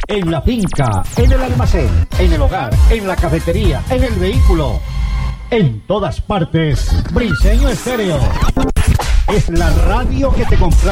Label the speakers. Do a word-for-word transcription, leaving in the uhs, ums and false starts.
Speaker 1: En la finca, en el almacén, en el hogar, en la cafetería, en el vehículo. En todas partes, Briseño Estéreo. Es la radio que te complace.